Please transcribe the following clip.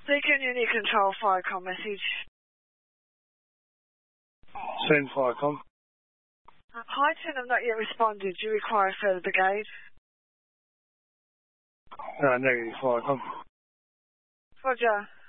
Beacon Unit Control, Firecom message. Send Firecom. Hi, 10 have not yet responded. Do you require a further brigade? Negative Firecom. Roger.